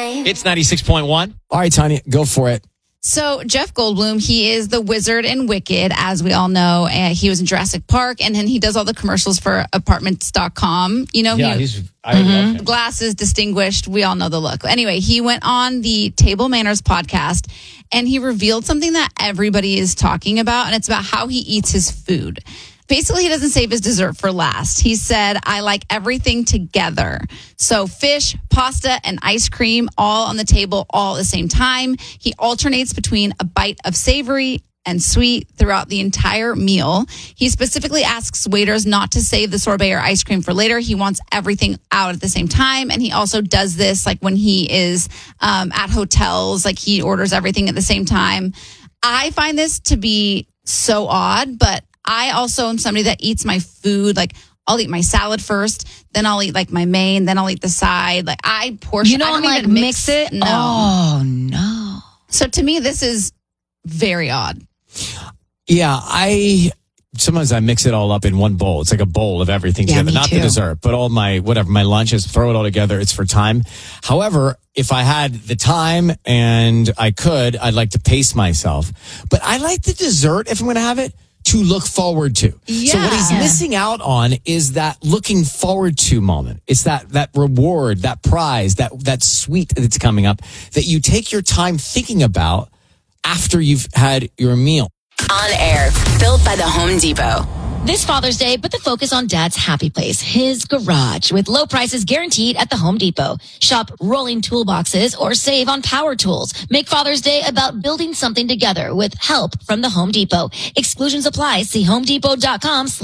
time. It's 96.1. All right, Tanya, go for it. So Jeff Goldblum, he is the wizard in Wicked, as we all know. And he was in Jurassic Park, and then he does all the commercials for apartments.com. You know, I love him. glasses, distinguished. We all know the look. Anyway, he went on the Table Manners podcast, and he revealed something that everybody is talking about, and it's about how he eats his food. Basically, he doesn't save his dessert for last. He said, I like everything together. So fish, pasta, and ice cream all on the table all at the same time. He alternates between a bite of savory and sweet throughout the entire meal. He specifically asks waiters not to save the sorbet or ice cream for later. He wants everything out at the same time. And he also does this like when he is at hotels, like he orders everything at the same time. I find this to be so odd, but I also am somebody that eats my food. Like I'll eat my salad first, then I'll eat like my main, then I'll eat the side. Like I portion. You don't like mix it? No. Oh, no. So to me, this is very odd. Yeah, sometimes I mix it all up in one bowl. It's like a bowl of everything together. Me Not too. the dessert, but all my lunches, throw it all together. It's for time. However, if I had the time and I'd like to pace myself. But I like the dessert, if I'm going to have it, to look forward to. Yeah. So what he's missing out on is that looking forward to moment. It's that reward, that prize, that sweet that's coming up that you take your time thinking about after you've had your meal. On air, built by the Home Depot. This Father's Day, put the focus on Dad's happy place, his garage, with low prices guaranteed at the Home Depot. Shop rolling toolboxes or save on power tools. Make Father's Day about building something together with help from the Home Depot. Exclusions apply. See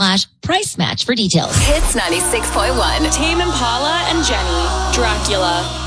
homedepot.com/price match for details. Hits 96.1. Tame Impala and Jenny, Dracula.